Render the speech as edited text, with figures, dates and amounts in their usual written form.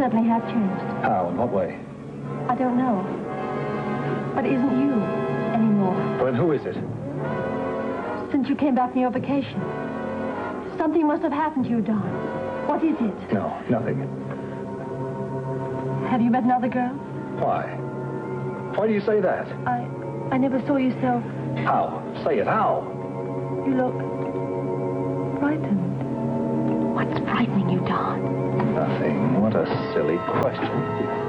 certainly have changed. How? In what way? I don't know. But it isn't you anymore. Well, then who is it? Since you came back from your vacation. Something must have happened to you, Don. What is it? No, nothing. Have you met another girl? Why? Why do you say that? I never saw you so... How? Say it, how? You look... frightened. What's frightening you, Don? Nothing. What a silly question.